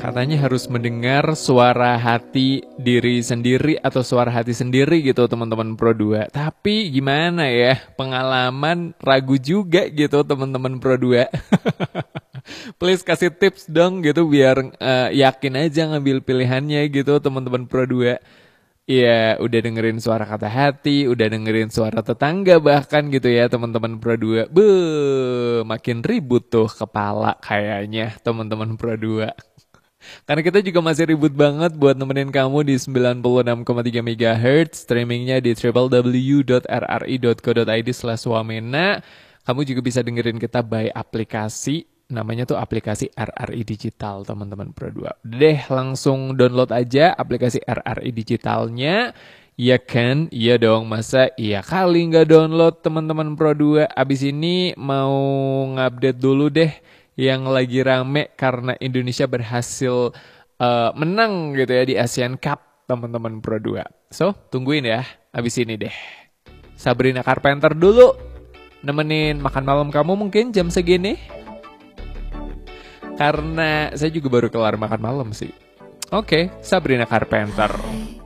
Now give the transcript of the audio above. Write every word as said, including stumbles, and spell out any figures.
Katanya harus mendengar suara hati diri sendiri atau suara hati sendiri gitu teman-teman Pro dua. Tapi gimana ya, pengalaman ragu juga gitu teman-teman Pro dua. Please kasih tips dong gitu biar uh, yakin aja ngambil pilihannya gitu teman-teman Pro dua. Iya, udah dengerin suara kata hati, udah dengerin suara tetangga bahkan gitu ya teman-teman Pro dua. Beuh, makin ribut tuh kepala kayaknya teman-teman Pro dua. Karena kita juga masih ribut banget buat nemenin kamu di sembilan puluh enam koma tiga megahertz, streamingnya di w w w dot r r i dot co dot i d slash wamena. Kamu juga bisa dengerin kita by aplikasi, namanya tuh aplikasi R R I Digital teman-teman Pro dua. Deh langsung download aja aplikasi R R I Digitalnya. Iya kan? Iya dong, masa iya kali nggak download teman-teman Pro dua. Abis ini mau ngupdate dulu deh yang lagi rame karena Indonesia berhasil uh, menang gitu ya di Asian Cup teman-teman Pro dua. So, tungguin ya abis ini deh. Sabrina Carpenter dulu nemenin makan malam kamu mungkin jam segini. Karena saya juga baru kelar makan malam sih. Oke, okay, Sabrina Carpenter.